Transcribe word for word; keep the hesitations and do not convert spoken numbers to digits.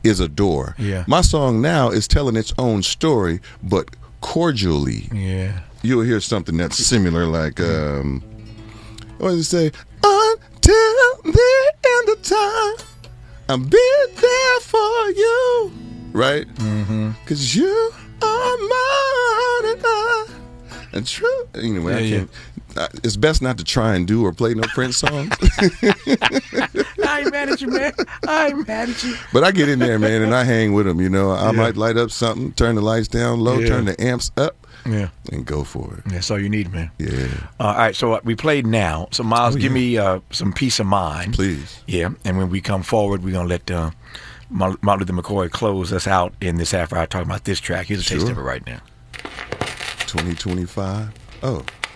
is a door. Yeah. My song now is telling its own story, but cordially. Yeah. You'll hear something that's similar, like, um, what does it say? Until the end of time, I'll be there for you. Right? Mm-hmm. Because you are mine and I. And true. Anyway, Yeah, I can't. Uh, it's best not to try and do or play no Prince songs. I ain't mad at you, man. I ain't mad at you. But I get in there, man, and I hang with them. You know, I Yeah. might light up something, turn the lights down low, Yeah. turn the amps up, Yeah. and go for it. That's all you need, man. Yeah. Uh, all right, so uh, we played now. So, Miles, Oh, give yeah. me uh, some peace of mind. Please. Yeah, and when we come forward, we're going to let uh, Martin Luther McCoy close us out in this half hour talking about this track. Here's a taste Sure. of it right now. twenty twenty-five. Oh.